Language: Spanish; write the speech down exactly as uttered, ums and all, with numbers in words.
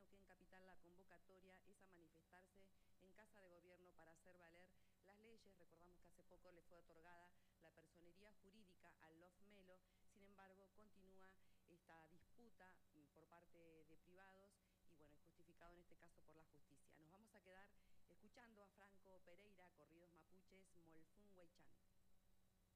que en Capital la convocatoria es a manifestarse en Casa de Gobierno para hacer valer las leyes. Recordamos que hace poco le fue otorgada la personería jurídica al LOF Melo, sin embargo continúa esta disputa